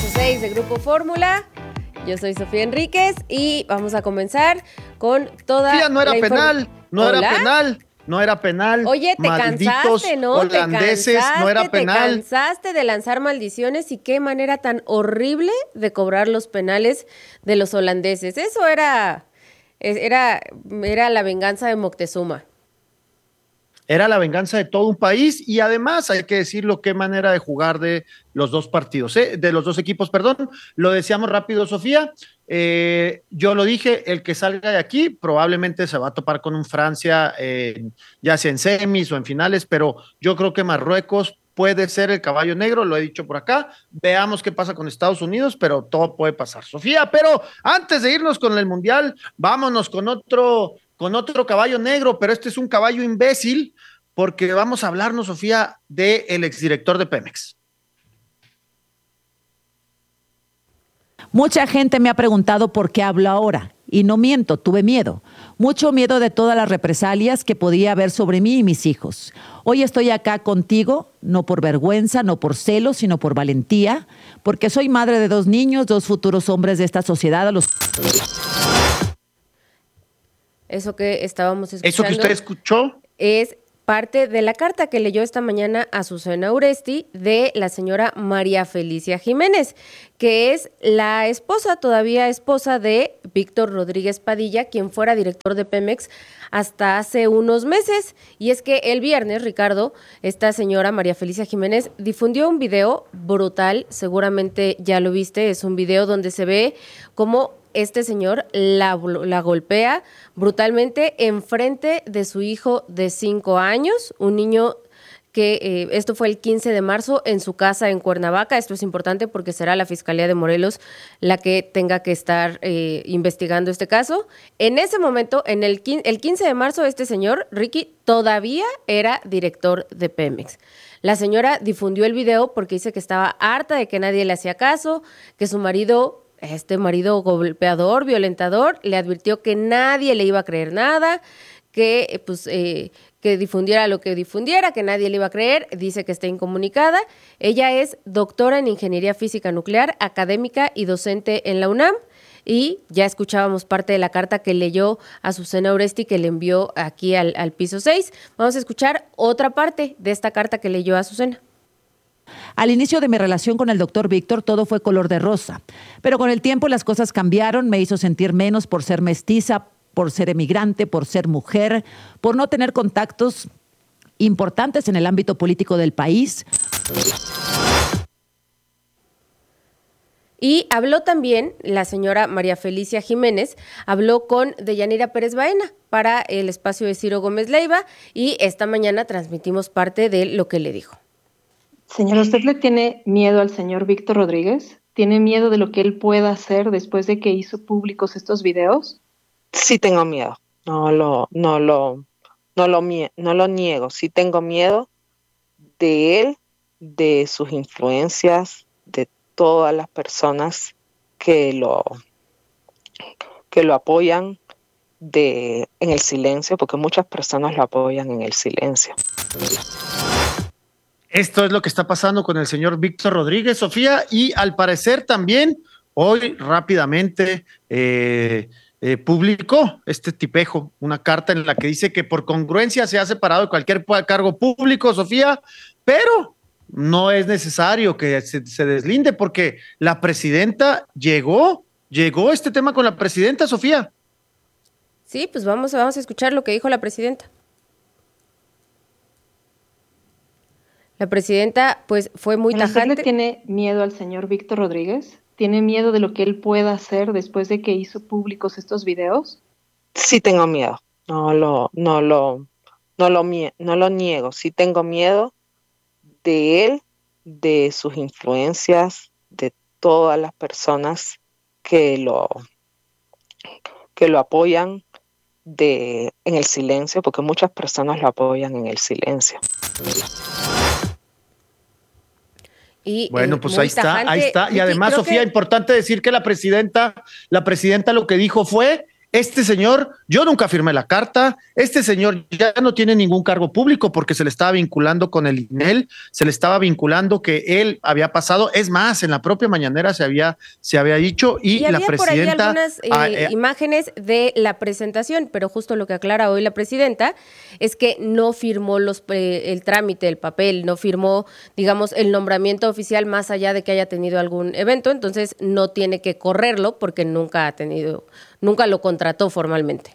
Piso 6 de Grupo Fórmula. Yo soy Sofía Enríquez y vamos a comenzar con toda Sofía, no era penal, no ¿Hola? era penal, no era penal. Oye, te Malditos cansaste, ¿no? holandeses, no era penal. Te cansaste de lanzar maldiciones y qué manera tan horrible de cobrar los penales de los holandeses. Eso era la venganza de Moctezuma. Era la venganza de todo un país y además hay que decirlo, qué manera de jugar de los dos partidos, de los dos equipos, perdón. Lo decíamos rápido, Sofía. Yo lo dije, el que salga de aquí probablemente se va a topar con un Francia, ya sea en semis o en finales, pero yo creo que Marruecos puede ser el caballo negro, lo he dicho por acá. Veamos qué pasa con Estados Unidos, pero todo puede pasar, Sofía. Pero antes de irnos con el Mundial, vámonos con otro caballo negro, pero este es un caballo imbécil, porque vamos a hablarnos, Sofía, del exdirector de Pemex. Mucha gente me ha preguntado por qué hablo ahora, y no miento, tuve miedo. Mucho miedo de todas las represalias que podía haber sobre mí y mis hijos. Hoy estoy acá contigo, no por vergüenza, no por celos, sino por valentía, porque soy madre de 2 niños, 2 futuros hombres de esta sociedad a los... Eso que estábamos escuchando. Eso que usted escuchó es parte de la carta que leyó esta mañana Azucena Uresti de la señora María Felicia Jiménez, que es la esposa, todavía esposa de Víctor Rodríguez Padilla, quien fuera director de Pemex hasta hace unos meses. Y es que el viernes, Ricardo, esta señora María Felicia Jiménez difundió un video brutal, seguramente ya lo viste, es un video donde se ve cómo este señor la golpea brutalmente enfrente de su hijo de 5 años, un niño que esto fue el 15 de marzo en su casa en Cuernavaca. Esto es importante porque será la Fiscalía de Morelos la que tenga que estar investigando este caso. En ese momento, el 15 de marzo, este señor, Ricky, todavía era director de Pemex. La señora difundió el video porque dice que estaba harta de que nadie le hacía caso, que su marido... Este marido golpeador, violentador, le advirtió que nadie le iba a creer nada, que que difundiera lo que difundiera, que nadie le iba a creer. Dice que está incomunicada. Ella es doctora en Ingeniería Física Nuclear, académica y docente en la UNAM. Y ya escuchábamos parte de la carta que leyó Azucena Uresti, que le envió aquí al piso 6. Vamos a escuchar otra parte de esta carta que leyó Azucena. Al inicio de mi relación con el doctor Víctor todo fue color de rosa, pero con el tiempo las cosas cambiaron, me hizo sentir menos por ser mestiza, por ser emigrante, por ser mujer, por no tener contactos importantes en el ámbito político del país. Y habló también la señora María Felicia Jiménez, habló con Deyanira Pérez Baena para el espacio de Ciro Gómez Leiva y esta mañana transmitimos parte de lo que le dijo. Señora, ¿usted le tiene miedo al señor Víctor Rodríguez? ¿Tiene miedo de lo que él pueda hacer después de que hizo públicos estos videos? Sí tengo miedo, no lo niego, sí tengo miedo de él, de sus influencias, de todas las personas que lo apoyan en el silencio, porque muchas personas lo apoyan en el silencio. Esto es lo que está pasando con el señor Víctor Rodríguez, Sofía, y al parecer también hoy rápidamente publicó este tipejo una carta en la que dice que por congruencia se ha separado de cualquier cargo público, Sofía, pero no es necesario que se deslinde porque la presidenta llegó este tema con la presidenta, Sofía. Sí, pues vamos a escuchar lo que dijo la presidenta. La presidenta, pues, fue muy tajante. ¿Usted le tiene miedo al señor Víctor Rodríguez? ¿Tiene miedo de lo que él pueda hacer después de que hizo públicos estos videos? Sí tengo miedo, no lo niego, sí tengo miedo de él, de sus influencias, de todas las personas que lo apoyan en el silencio, porque muchas personas lo apoyan en el silencio. Y, bueno, pues ahí está. Y además, Sofía, importante decir que la presidenta lo que dijo fue este señor, yo nunca firmé la carta, este señor ya no tiene ningún cargo público porque se le estaba vinculando con el INEL, se le estaba vinculando que él había pasado, es más, en la propia mañanera se había dicho y la había por ahí presidenta... algunas imágenes de la presentación, pero justo lo que aclara hoy la presidenta es que no firmó el trámite, el papel, no firmó, digamos, el nombramiento oficial más allá de que haya tenido algún evento, entonces no tiene que correrlo porque nunca lo contrató formalmente.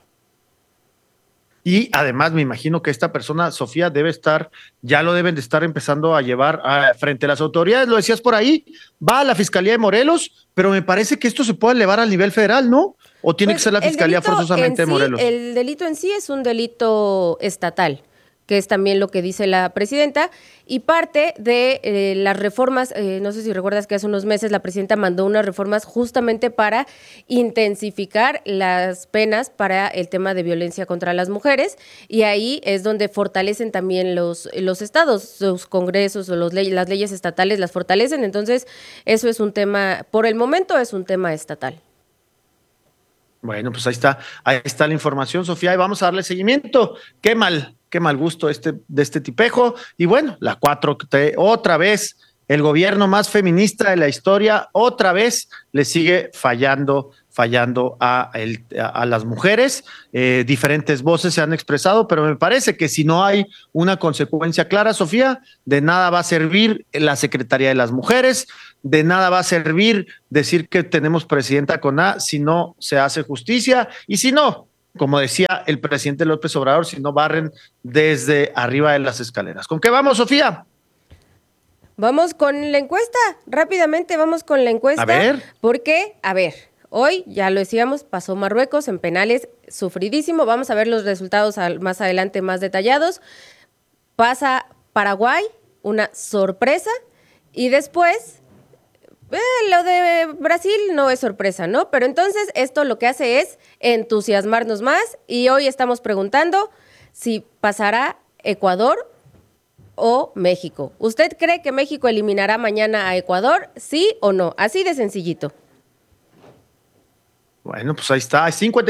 Y además me imagino que esta persona, Sofía, ya lo deben de estar empezando a llevar frente a las autoridades, lo decías por ahí, va a la Fiscalía de Morelos, pero me parece que esto se puede elevar al nivel federal, ¿no? ¿O tiene que ser la Fiscalía forzosamente de Morelos? El delito en sí es un delito estatal, que es también lo que dice la presidenta, y parte de las reformas, no sé si recuerdas que hace unos meses la presidenta mandó unas reformas justamente para intensificar las penas para el tema de violencia contra las mujeres, y ahí es donde fortalecen también los estados, sus congresos o las leyes estatales las fortalecen, entonces eso es un tema, por el momento es un tema estatal. Bueno, pues ahí está la información, Sofía, y vamos a darle seguimiento. Qué mal gusto de este tipejo. Y bueno, la 4T, otra vez, el gobierno más feminista de la historia, otra vez le sigue fallando a las mujeres. Diferentes voces se han expresado, pero me parece que si no hay una consecuencia clara, Sofía, de nada va a servir la Secretaría de las Mujeres, de nada va a servir decir que tenemos presidenta con A si no se hace justicia y si no, como decía el presidente López Obrador, si no barren desde arriba de las escaleras. ¿Con qué vamos, Sofía? Vamos con la encuesta, rápidamente vamos con la encuesta. A ver. Porque, hoy, ya lo decíamos, pasó Marruecos en penales, sufridísimo. Vamos a ver los resultados más adelante, más detallados. Pasa Paraguay, una sorpresa. Y después, lo de Brasil no es sorpresa, ¿no? Pero entonces esto lo que hace es entusiasmarnos más. Y hoy estamos preguntando si pasará Ecuador o México. ¿Usted cree que México eliminará mañana a Ecuador? ¿Sí o no? Así de sencillito. Bueno, pues ahí está,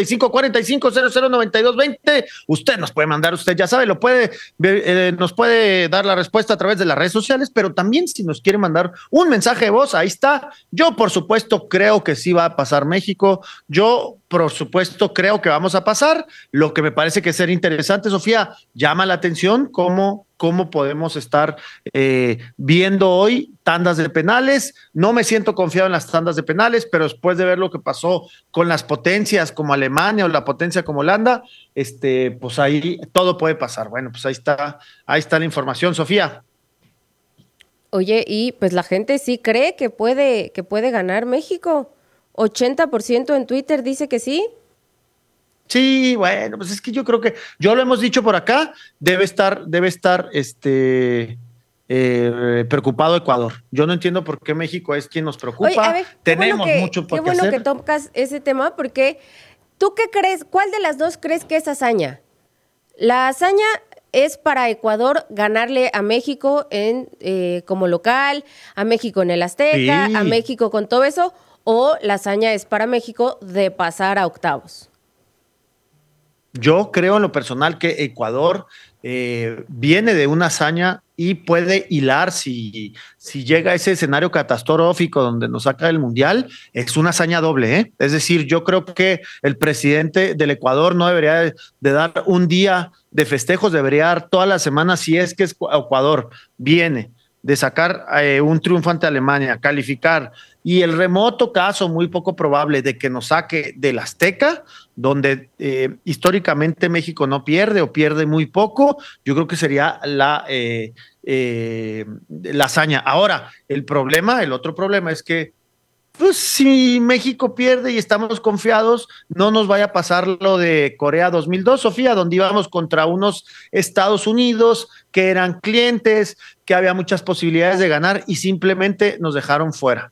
5545009220. Usted nos puede mandar, usted ya sabe, nos puede dar la respuesta a través de las redes sociales, pero también si nos quiere mandar un mensaje de voz, ahí está. Yo, por supuesto, creo que sí va a pasar México. Yo, por supuesto, creo que vamos a pasar. Lo que me parece que ser interesante, Sofía, llama la atención cómo podemos estar viendo hoy tandas de penales. No me siento confiado en las tandas de penales, pero después de ver lo que pasó con las potencias como Alemania o la potencia como Holanda, pues ahí todo puede pasar. Bueno, pues ahí está la información, Sofía. Oye, y pues la gente sí cree que puede ganar México. 80% en Twitter dice que sí. Sí, bueno, pues es que yo creo que, yo lo hemos dicho por acá, debe estar preocupado Ecuador. Yo no entiendo por qué México es quien nos preocupa. Oye, a ver, tenemos mucho por qué hacer. Qué bueno que tocas ese tema, porque ¿tú qué crees? ¿Cuál de las dos crees que es hazaña? ¿La hazaña es para Ecuador ganarle a México como local, a México en el Azteca, a México con todo eso? ¿O la hazaña es para México de pasar a octavos? Yo creo en lo personal que Ecuador viene de una hazaña y puede hilar si llega a ese escenario catastrófico donde nos saca el Mundial, es una hazaña doble, ¿eh? Es decir, yo creo que el presidente del Ecuador no debería de dar un día de festejos, debería dar toda la semana si es que Ecuador viene de sacar un triunfo ante Alemania, calificar, y el remoto caso, muy poco probable, de que nos saque del Azteca, donde históricamente México no pierde o pierde muy poco, yo creo que sería la hazaña. Ahora, el otro problema es que pues si México pierde y estamos confiados, no nos vaya a pasar lo de Corea 2002, Sofía, donde íbamos contra unos Estados Unidos que eran clientes, que había muchas posibilidades de ganar y simplemente nos dejaron fuera.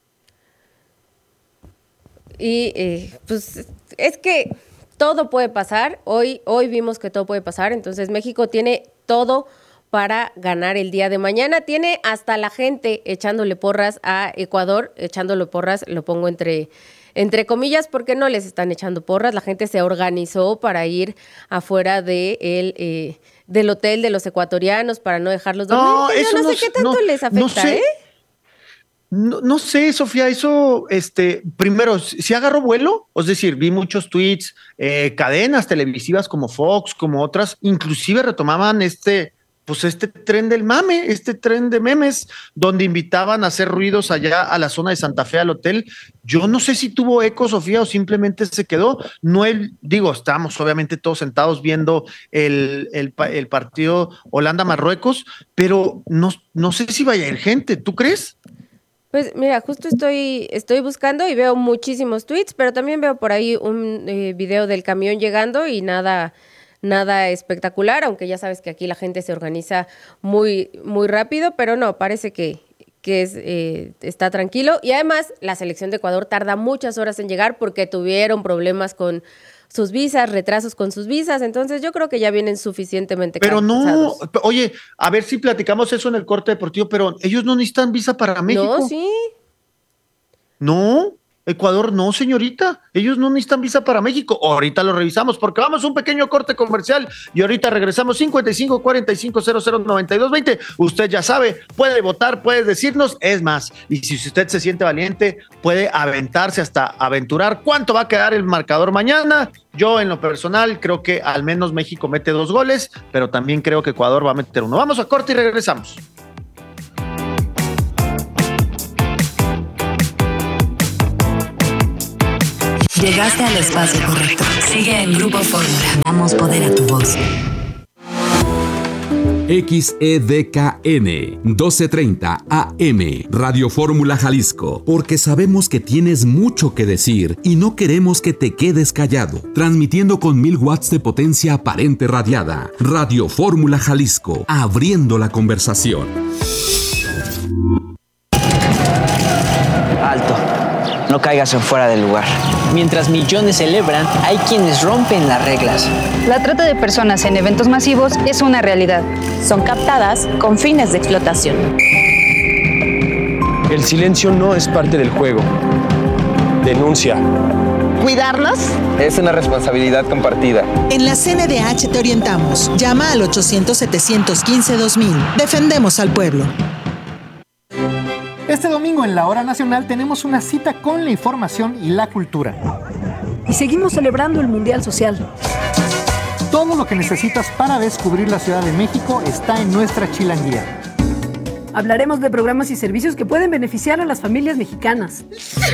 Y pues es que todo puede pasar. Hoy vimos que todo puede pasar. Entonces México tiene todo para ganar el día de mañana. Tiene hasta la gente echándole porras a Ecuador, echándole porras, lo pongo entre entre comillas, porque no les están echando porras. La gente se organizó para ir afuera del hotel de los ecuatorianos para no dejarlos dormir. No, yo eso no sé qué tanto les afecta, no sé. No sé, Sofía, eso, primero, ¿sí agarró vuelo? Es decir, vi muchos tweets, cadenas televisivas como Fox, como otras, inclusive retomaban este tren del mame, este tren de memes, donde invitaban a hacer ruidos allá a la zona de Santa Fe, al hotel. Yo no sé si tuvo eco, Sofía, o simplemente se quedó. No, estábamos obviamente todos sentados viendo el partido Holanda-Marruecos, pero no sé si vaya a ir gente, ¿tú crees? Pues mira, justo estoy buscando y veo muchísimos tweets, pero también veo por ahí un video del camión llegando y nada espectacular, aunque ya sabes que aquí la gente se organiza muy, muy rápido, pero no, parece que está tranquilo. Y además la selección de Ecuador tarda muchas horas en llegar porque tuvieron problemas con sus visas, retrasos con sus visas, entonces yo creo que ya vienen suficientemente cansados. No, oye, a ver si platicamos eso en el corte deportivo, pero ellos no necesitan visa para México. No, sí. No, Ecuador no, señorita. Ellos no necesitan visa para México. Ahorita lo revisamos porque vamos a un pequeño corte comercial y ahorita regresamos 55 45 00 92 20. Usted ya sabe, puede votar, puede decirnos, es más, y si usted se siente valiente, puede aventarse hasta aventurar cuánto va a quedar el marcador mañana. Yo en lo personal creo que al menos México mete 2 goles, pero también creo que Ecuador va a meter 1. Vamos a corte y regresamos. Llegaste al espacio correcto. Sigue en Grupo Fórmula. Damos poder a tu voz. XEDKN 1230 AM Radio Fórmula Jalisco, porque sabemos que tienes mucho que decir y no queremos que te quedes callado. Transmitiendo con 1000 watts de potencia aparente radiada. Radio Fórmula Jalisco, abriendo la conversación. Alto, no caigas en fuera del lugar. Mientras millones celebran, hay quienes rompen las reglas. La trata de personas en eventos masivos es una realidad. Son captadas con fines de explotación. El silencio no es parte del juego. Denuncia. ¿Cuidarnos? Es una responsabilidad compartida. En la CNDH te orientamos. Llama al 800-715-2000. Defendemos al pueblo. Este domingo en la Hora Nacional tenemos una cita con la información y la cultura. Y seguimos celebrando el Mundial Social. Todo lo que necesitas para descubrir la Ciudad de México está en nuestra chilanguía. Hablaremos de programas y servicios que pueden beneficiar a las familias mexicanas.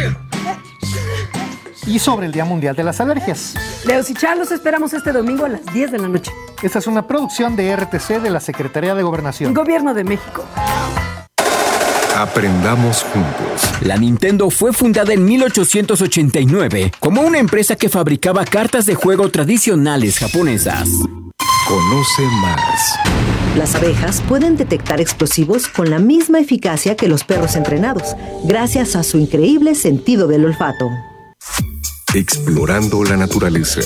Y sobre el Día Mundial de las Alergias. Leos y Char, los esperamos este domingo a las 10 de la noche. Esta es una producción de RTC de la Secretaría de Gobernación. Gobierno de México. Aprendamos juntos. La Nintendo fue fundada en 1889 como una empresa que fabricaba cartas de juego tradicionales japonesas. Conoce más. Las abejas pueden detectar explosivos con la misma eficacia que los perros entrenados, gracias a su increíble sentido del olfato. Explorando la naturaleza.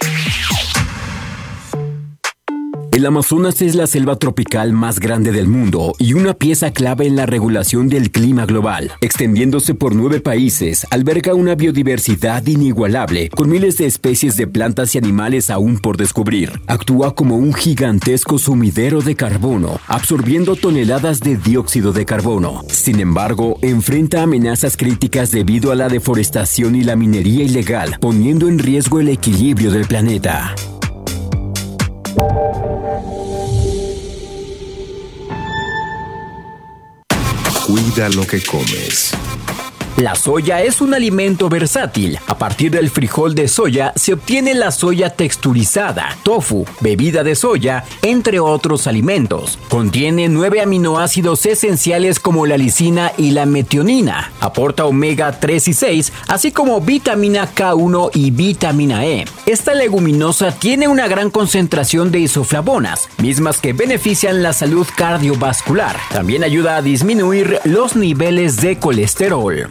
El Amazonas es la selva tropical más grande del mundo y una pieza clave en la regulación del clima global. Extendiéndose por 9 países, alberga una biodiversidad inigualable, con miles de especies de plantas y animales aún por descubrir. Actúa como un gigantesco sumidero de carbono, absorbiendo toneladas de dióxido de carbono. Sin embargo, enfrenta amenazas críticas debido a la deforestación y la minería ilegal, poniendo en riesgo el equilibrio del planeta. Cuida lo que comes. La soya es un alimento versátil. A partir del frijol de soya se obtiene la soya texturizada, tofu, bebida de soya, entre otros alimentos. Contiene 9 aminoácidos esenciales como la lisina y la metionina. Aporta omega 3 y 6, así como vitamina K1 y vitamina E. Esta leguminosa tiene una gran concentración de isoflavonas, mismas que benefician la salud cardiovascular. También ayuda a disminuir los niveles de colesterol.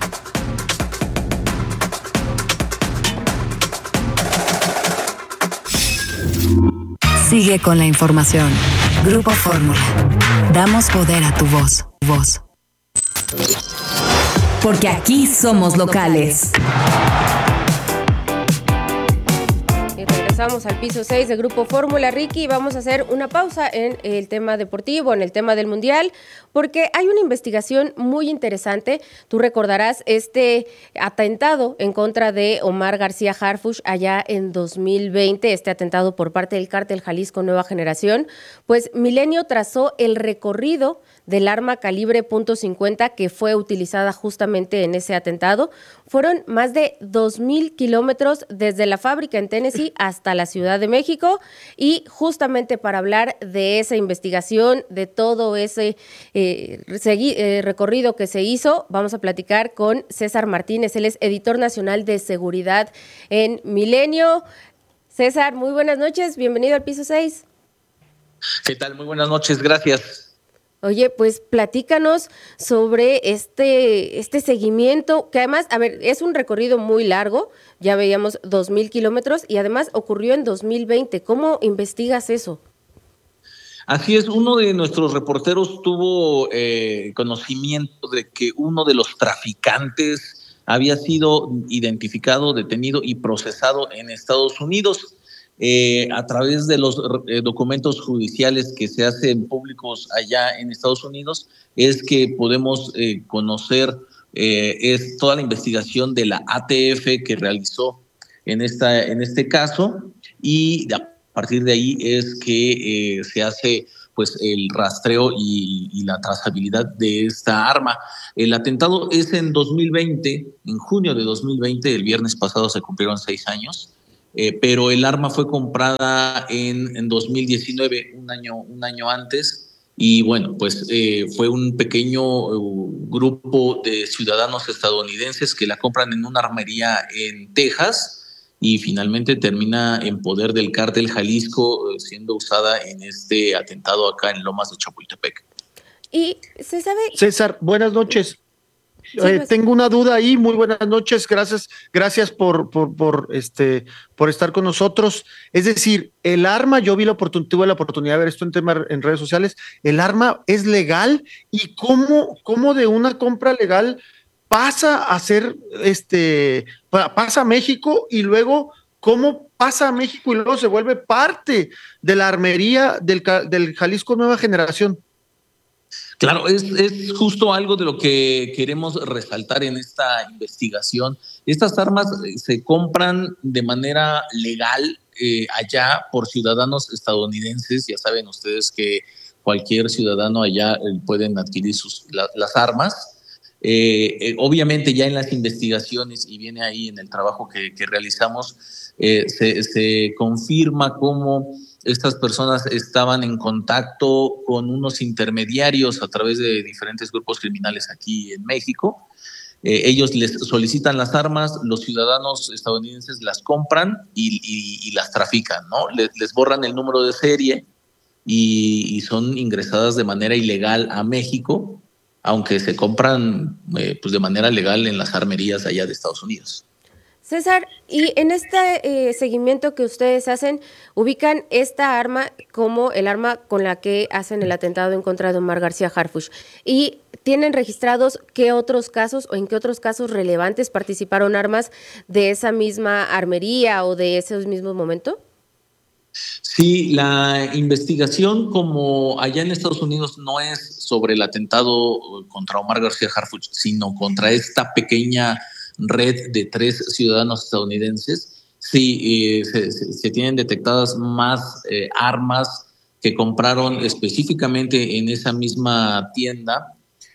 Sigue con la información. Grupo Fórmula. Damos poder a tu voz. porque aquí somos locales. Regresamos al piso 6 de Grupo Fórmula, Ricky, y vamos a hacer una pausa en el tema deportivo, en el tema del Mundial, porque hay una investigación muy interesante. Tú recordarás este atentado en contra de Omar García Harfuch allá en 2020, este atentado por parte del Cártel Jalisco Nueva Generación. Pues Milenio trazó el recorrido del arma calibre .50 que fue utilizada justamente en ese atentado. Fueron más de 2,000 kilómetros desde la fábrica en Tennessee hasta la Ciudad de México, y justamente para hablar de esa investigación, de todo ese recorrido que se hizo, vamos a platicar con César Martínez. Él es editor nacional de seguridad en Milenio. César, muy buenas noches, bienvenido al piso 6. ¿Qué tal? Muy buenas noches, gracias. Oye, pues platícanos sobre este seguimiento, que además, a ver, es un recorrido muy largo, ya veíamos 2,000 kilómetros, y además ocurrió en 2020. ¿Cómo investigas eso? Así es, uno de nuestros reporteros tuvo conocimiento de que uno de los traficantes había sido identificado, detenido y procesado en Estados Unidos. A través de los documentos judiciales que se hacen públicos allá en Estados Unidos, es que podemos conocer es toda la investigación de la ATF que realizó en este caso, y a partir de ahí es que se hace pues el rastreo y la trazabilidad de esta arma. El atentado es en 2020, en junio de 2020, el viernes pasado se cumplieron 6 años. Pero el arma fue comprada en 2019, un año antes, y bueno, pues fue un pequeño grupo de ciudadanos estadounidenses que la compran en una armería en Texas, y finalmente termina en poder del Cártel Jalisco, siendo usada en este atentado acá en Lomas de Chapultepec. ¿Y se sabe? César, buenas noches. Sí, tengo una duda ahí. Muy buenas noches, gracias por estar con nosotros. Es decir, el arma, yo tuve la oportunidad de ver esto en redes sociales. ¿El arma es legal? ¿Y cómo de una compra legal pasa a ser pasa a México, y luego cómo pasa a México y luego se vuelve parte de la armería del Jalisco Nueva Generación? Claro, es justo algo de lo que queremos resaltar en esta investigación. Estas armas se compran de manera legal allá por ciudadanos estadounidenses. Ya saben ustedes que cualquier ciudadano allá pueden adquirir las armas. Obviamente ya en las investigaciones, y viene ahí en el trabajo que realizamos, se confirma cómo estas personas estaban en contacto con unos intermediarios a través de diferentes grupos criminales aquí en México. Ellos les solicitan las armas, los ciudadanos estadounidenses las compran y las trafican, ¿no? Les borran el número de serie y son ingresadas de manera ilegal a México, aunque se compran pues de manera legal en las armerías allá de Estados Unidos. César, y en este seguimiento que ustedes hacen, ubican esta arma como el arma con la que hacen el atentado en contra de Omar García Harfuch, y ¿tienen registrados qué otros casos o en qué otros casos relevantes participaron armas de esa misma armería o de ese mismo momento? Sí, la investigación, como allá en Estados Unidos, no es sobre el atentado contra Omar García Harfuch, sino contra esta pequeña red de 3 ciudadanos estadounidenses. Sí, se tienen detectadas más armas que compraron específicamente en esa misma tienda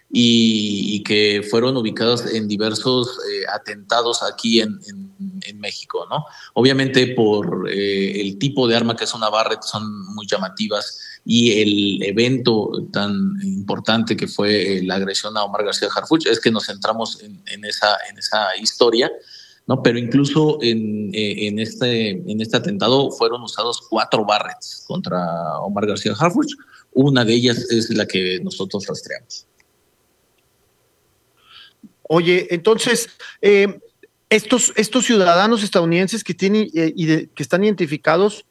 y que fueron ubicadas en diversos atentados aquí en México, ¿no? Obviamente por el tipo de arma que es una Barrett son muy llamativas, y el evento tan importante que fue la agresión a Omar García Harfuch es que nos centramos en esa historia, ¿no? Pero incluso en este atentado fueron usados 4 Barretts contra Omar García Harfuch. Una de ellas es la que nosotros rastreamos. Oye, entonces, estos ciudadanos estadounidenses que están identificados,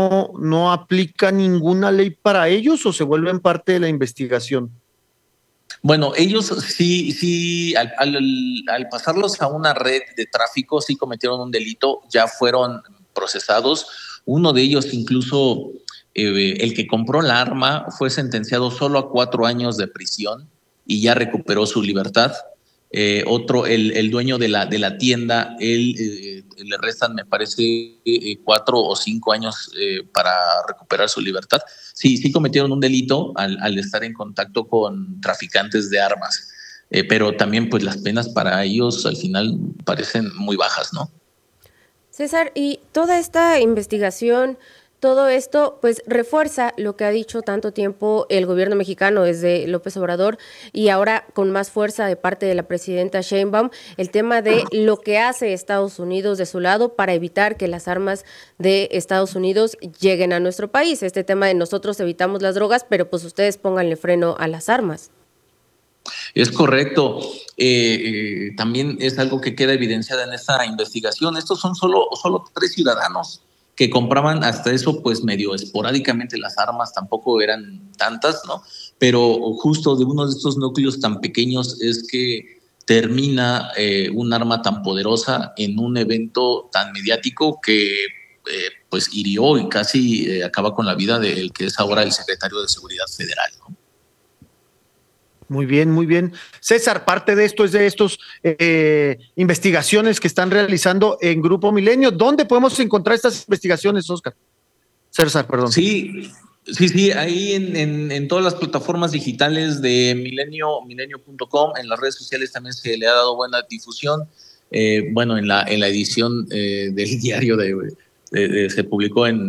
¿no aplica ninguna ley para ellos o se vuelven parte de la investigación? Bueno, ellos sí, al pasarlos a una red de tráfico, sí cometieron un delito, ya fueron procesados. Uno de ellos incluso, el que compró la arma, fue sentenciado solo a 4 años de prisión y ya recuperó su libertad. Otro, el dueño de la tienda, él le restan, me parece, 4 o 5 años para recuperar su libertad. Sí cometieron un delito al estar en contacto con traficantes de armas, pero también pues las penas para ellos al final parecen muy bajas, ¿no? César, y toda esta investigación, todo esto, pues refuerza lo que ha dicho tanto tiempo el gobierno mexicano desde López Obrador y ahora con más fuerza de parte de la presidenta Sheinbaum, el tema de lo que hace Estados Unidos de su lado para evitar que las armas de Estados Unidos lleguen a nuestro país. Este tema de nosotros evitamos las drogas, pero pues ustedes pónganle freno a las armas. Es correcto. También es algo que queda evidenciado en esta investigación. Estos son solo 3 ciudadanos que compraban hasta eso, pues medio esporádicamente las armas, tampoco eran tantas, ¿no? Pero justo de uno de estos núcleos tan pequeños es que termina un arma tan poderosa en un evento tan mediático que pues hirió y casi acaba con la vida del que es ahora el secretario de Seguridad Federal, ¿no? Muy bien, muy bien. César, parte de esto es de estos investigaciones que están realizando en Grupo Milenio. ¿Dónde podemos encontrar estas investigaciones, Oscar? César, perdón. Sí, ahí en todas las plataformas digitales de milenio.com, en las redes sociales también se le ha dado buena difusión. En la edición del diario se publicó en